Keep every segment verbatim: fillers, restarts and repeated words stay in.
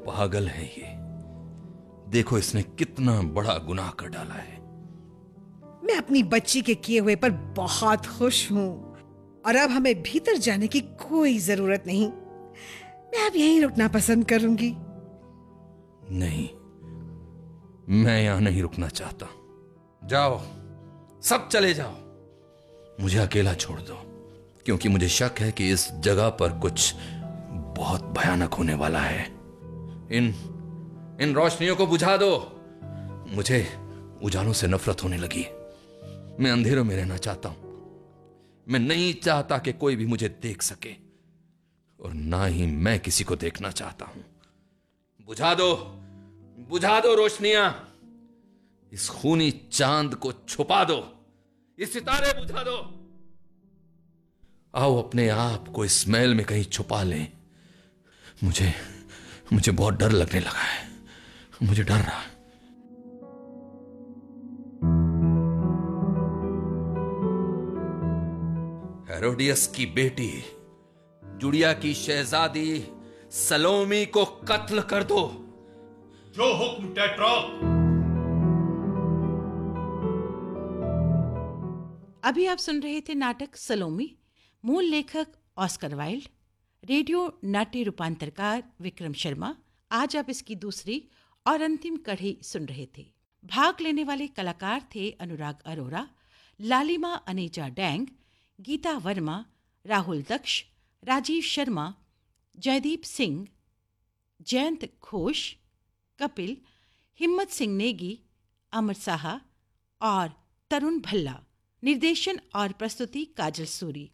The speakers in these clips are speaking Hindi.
पागल है ये। देखो इसने कितना बड़ा गुनाह कर डाला है। मैं अपनी बच्ची के किए हुए पर बहुत खुश हूँ और अब हमें भीतर जाने की कोई जरूरत नहीं। मैं अब यहीं रुकना पसंद करूंगी। नहीं, मैं यहां नहीं रुकना चाहता। जाओ, सब चले जाओ। मुझे अकेला छोड़ दो, क्योंकि मुझे शक है कि इस जगह पर कुछ बहुत भयानक होने वाला है। इन इन रोशनियों को बुझा दो। मुझे उजालों से नफरत होने लगी। मैं अंधेरों में रहना चाहता हूं। मैं नहीं चाहता कि कोई भी मुझे देख सके, और ना ही मैं किसी को देखना चाहता हूं। बुझा दो, बुझा दो रोशनियां। इस खूनी चांद को छुपा दो। ये सितारे बुझा दो। आओ अपने आप को इस महल में कहीं छुपा लें। मुझे मुझे बहुत डर लगने लगा है। मुझे डर रहा है। हेरोडियस की बेटी, जुड़िया की शहजादी सलोमी को कत्ल कर दो। जो हुक्म टेट्राक। अभी आप सुन रहे थे नाटक सलोमी। मूल लेखक ऑस्कर वाइल्ड, रेडियो नाट्य रूपांतरकार विक्रम शर्मा। आज आप इसकी दूसरी और अंतिम कड़ी सुन रहे थे। भाग लेने वाले कलाकार थे अनुराग अरोरा, लालिमा अनेजा डैंग, गीता वर्मा, राहुल दक्ष, राजीव शर्मा, जयदीप सिंह, जयंत घोष, कपिल, हिम्मत सिंह नेगी, अमर साहा और तरुण भल्ला। निर्देशन और प्रस्तुति काजल सूरी।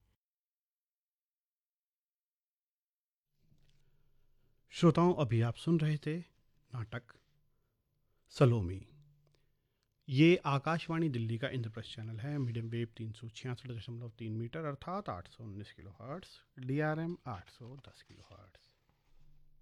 श्रोताओं, अभी आप सुन रहे थे नाटक सलोमी। ये आकाशवाणी दिल्ली का इंद्रप्रस्थ चैनल है। मीडियम वेव तीन सौ छियासठ दशमलव तीन मीटर अर्थात आठ सौ उन्नीस kilo hertz, D R M आठ सौ दस किलो हर्ट्स।